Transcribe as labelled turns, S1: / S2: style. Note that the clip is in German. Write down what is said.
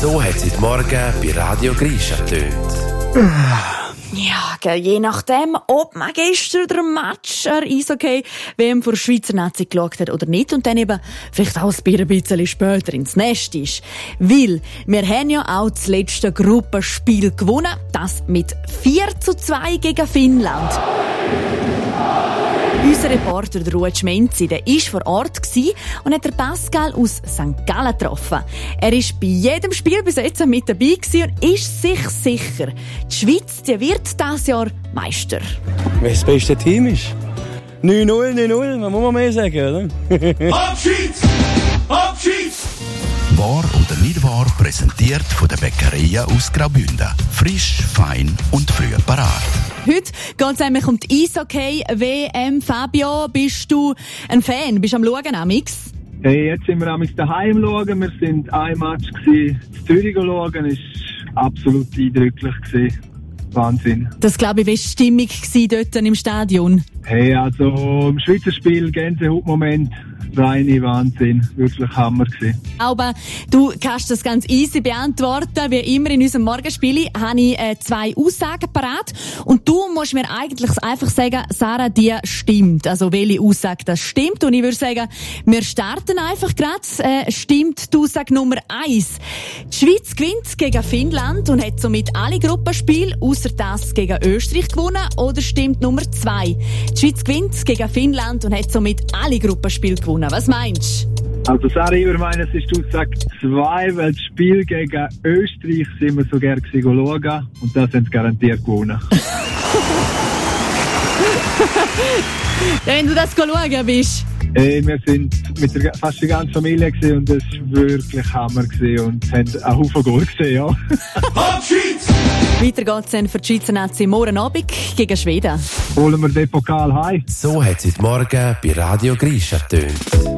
S1: So hat es heute Morgen bei Radio Grisha getönt.
S2: Ja, je nachdem, ob man gestern den Match Eishockey-WM vor der Schweizer Nazi geschaut hat oder nicht und dann eben vielleicht auch ein bisschen später ins Nest ist. Weil wir haben ja auch das letzte Gruppenspiel gewonnen, das mit 4:2 gegen Finnland. Unser Reporter, der Ruud Schmenzi, der war vor Ort und hat den Pascal aus St. Gallen getroffen. Er war bei jedem Spiel bis jetzt mit dabei und ist sich sicher, die Schweiz die wird dieses Jahr Meister.
S3: Wer das beste Team ist? 9-0, 9-0, man muss man mehr sagen, oder?
S4: Abschied! Abschied!
S5: Wahr oder nicht wahr, präsentiert von der Bäckerei aus Graubünden. Frisch, fein und früh parat.
S2: Heute geht es nämlich um die Eishockey-WM. Fabio, bist du ein Fan? Bist du am Schauen, Amix?
S6: Hey, jetzt sind wir daheim schauen. Wir sind ein Match in Zürich schauen. Das war absolut eindrücklich. Wahnsinn. Das, glaube ich, war die Stimmung dort im Stadion. Hey, also im Schweizer Spiel, Gänsehautmoment. Reine Wahnsinn. Wirklich Hammer gewesen. Aber du kannst das ganz easy beantworten. Wie immer in unserem Morgenspiel habe ich 2 Aussagen parat. Und du musst mir eigentlich einfach sagen, Sarah, die stimmt. Also welche Aussage das stimmt. Und ich würde sagen, wir starten einfach gerade. Stimmt die Aussage Nummer 1. Die Schweiz gewinnt gegen Finnland und hat somit alle Gruppenspiele ausser das gegen Österreich gewonnen. Oder stimmt Nummer 2. Die Schweiz gewinnt gegen Finnland und hat somit alle Gruppenspiele gewonnen. Was meinst du?
S7: Also Sarah, ich meine, es ist die Aussage 2, weil das Spiel gegen Österreich sind wir so gerne schauen und das haben sie garantiert gewonnen.
S2: Wenn du das schauen bist.
S7: Hey, wir sind mit fast der ganzen Familie gewesen und es war wirklich Hammer gewesen und haben einen Haufen Goal gesehen, ja.
S2: Weiter geht's dann für die Schweizer Nazi morgen Abend gegen Schweden.
S7: Holen wir den Pokal heim.
S1: So hat es heute Morgen bei Radio Grisha getönt.